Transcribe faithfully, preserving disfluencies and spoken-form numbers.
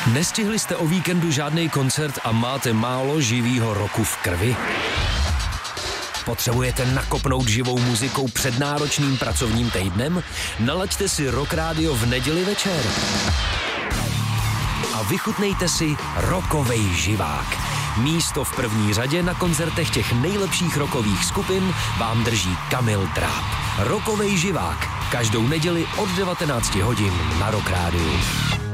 Nestihli jste o víkendu žádný koncert a máte málo živýho roku v krvi? Potřebujete nakopnout živou muzikou před náročným pracovním týdnem? Nalaďte si Rock Radio v neděli večer. A vychutnejte si rockovej živák. Místo v první řadě na koncertech těch nejlepších rockových skupin vám drží Kamil Dráp. Rockovej živák. Každou neděli od devatenácti hodin na Rock Rádiu.